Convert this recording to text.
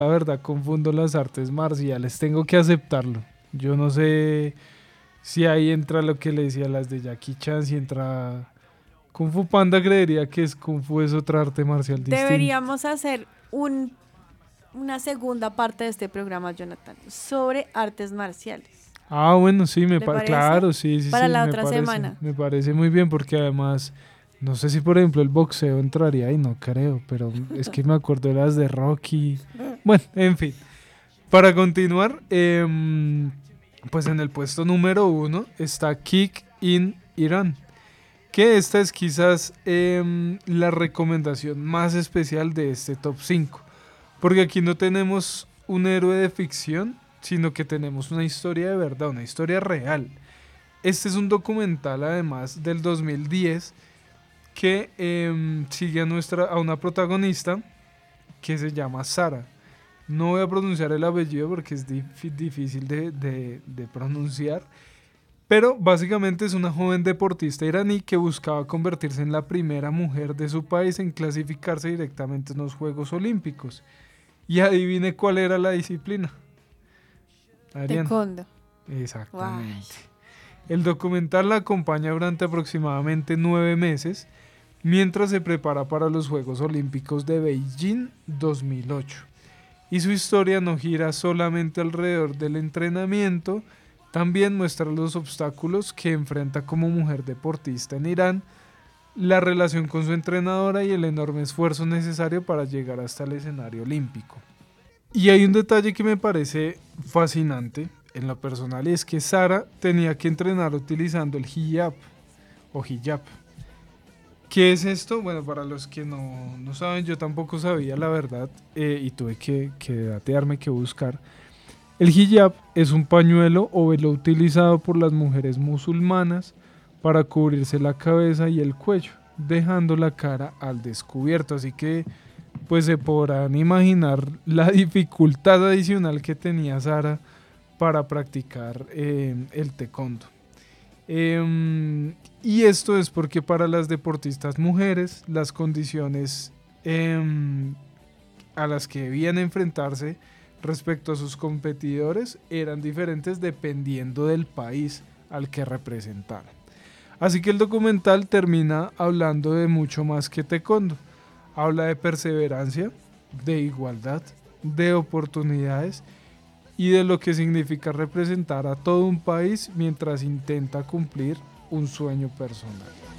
la verdad confundo las artes marciales, tengo que aceptarlo. Yo no sé si ahí entra lo que le decía las de Jackie Chan, si entra Kung Fu Panda, creería que es Kung Fu es otra arte marcial distinta. Deberíamos hacer una segunda parte de este programa, Jonathan, sobre artes marciales. Ah, bueno, sí, ¿Le parece? claro, sí, sí, Para sí, la otra semana. me parece muy bien porque además, no sé si por ejemplo el boxeo entraría ahí, no creo, pero es que me acuerdo de las de Rocky. Bueno, en fin, para continuar, pues en el puesto número uno está Kick in Iran, que esta es quizás la recomendación más especial de este top 5 porque aquí no tenemos un héroe de ficción, sino que tenemos una historia de verdad, una historia real. Este es un documental además del 2010 que sigue a una protagonista que se llama Sara. No voy a pronunciar el apellido porque es difícil de pronunciar, pero básicamente es una joven deportista iraní que buscaba convertirse en la primera mujer de su país en clasificarse directamente en los Juegos Olímpicos. Y adivine cuál era la disciplina. Adrián. Taekwondo. Guay. Exactamente. El documental la acompaña durante aproximadamente 9 meses mientras se prepara para los Juegos Olímpicos de Beijing 2008. Y su historia no gira solamente alrededor del entrenamiento, también muestra los obstáculos que enfrenta como mujer deportista en Irán, la relación con su entrenadora y el enorme esfuerzo necesario para llegar hasta el escenario olímpico. Y hay un detalle que me parece fascinante en lo personal y es que Sara tenía que entrenar utilizando el hijab o hijab. ¿Qué es esto? Bueno, para los que no saben, yo tampoco sabía la verdad y tuve que datearme, que buscar. El hijab es un pañuelo o velo utilizado por las mujeres musulmanas para cubrirse la cabeza y el cuello, dejando la cara al descubierto. Así que pues se podrán imaginar la dificultad adicional que tenía Sara para practicar el taekwondo. Y esto es porque para las deportistas mujeres las condiciones a las que debían enfrentarse respecto a sus competidores eran diferentes dependiendo del país al que representaran. Así que el documental termina hablando de mucho más que taekwondo. Habla de perseverancia, de igualdad, de oportunidades y de lo que significa representar a todo un país mientras intenta cumplir un sueño personal.